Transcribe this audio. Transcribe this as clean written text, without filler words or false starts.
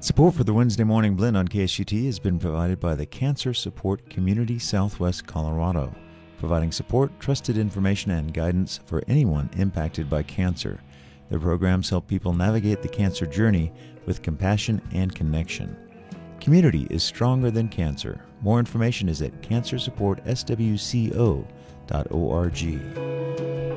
Support for the Wednesday Morning Blend on KSUT has been provided by the Cancer Support Community Southwest Colorado, providing support, trusted information, and guidance for anyone impacted by cancer. Their programs help people navigate the cancer journey with compassion and connection. Community is stronger than cancer. More information is at cancersupportswco.org.